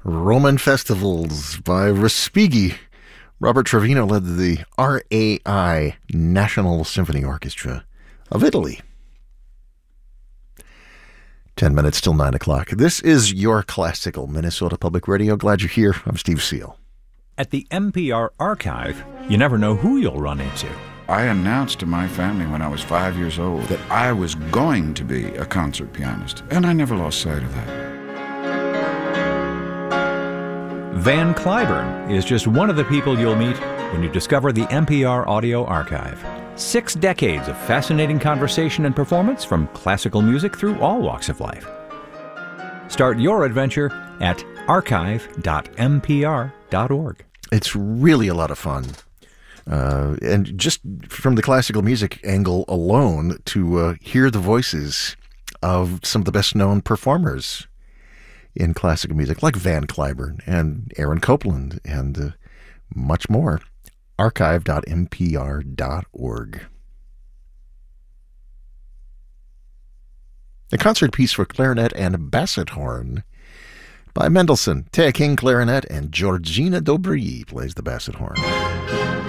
Roman Festivals by Respighi. Robert Trevino led the RAI, National Symphony Orchestra of Italy. 10 minutes till 9 o'clock. This is your classical Minnesota Public Radio. Glad you're here. I'm Steve Seal. At the NPR Archive, you never know who you'll run into. I announced to my family when I was 5 years old that I was going to be a concert pianist, and I never lost sight of that. Van Cliburn is just one of the people you'll meet when you discover the NPR Audio Archive. 6 decades of fascinating conversation and performance from classical music through all walks of life. Start your adventure at archive.npr.org. It's really a lot of fun. And just from the classical music angle alone, to hear the voices of some of the best-known performers in classical music, like Van Cliburn and Aaron Copland and much more. archive.npr.org. A concert piece for clarinet and basset horn by Mendelssohn. Thea King clarinet and Georgina Dobry plays the basset horn.